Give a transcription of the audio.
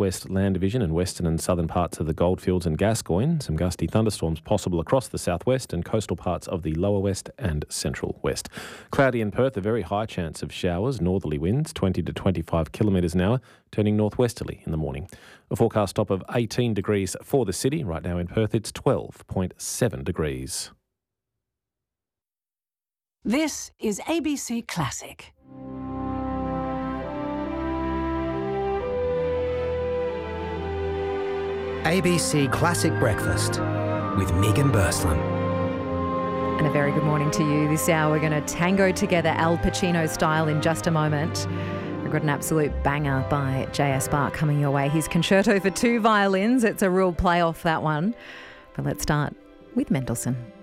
southwest Land Division and western and southern parts of the Goldfields and Gascoyne. Some gusty thunderstorms possible across the southwest and coastal parts of the lower west and central west. Cloudy in Perth, a very high chance of showers, northerly winds 20 to 25 kilometres an hour, turning northwesterly in the morning. A forecast top of 18 degrees for the city. Right now in Perth, it's 12.7 degrees. This is ABC Classic. ABC Classic Breakfast with Megan Burslem. And a very good morning to you. This hour we're going to tango together Al Pacino style in just a moment. We've got an absolute banger by J.S. Bach coming your way. His concerto for two violins. It's a real play off, that one. But let's start with Mendelssohn.